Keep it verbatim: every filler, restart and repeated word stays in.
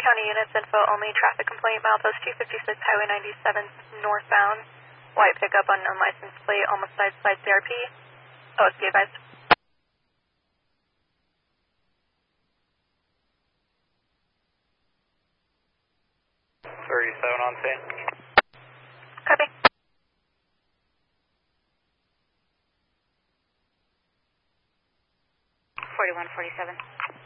County units, info only, traffic complaint, milepost two fifty-six, Highway ninety-seven, northbound, white pickup, unknown license plate, almost side side C R P. O S P advised. thirty-seven on scene. Copy. forty-one forty-seven.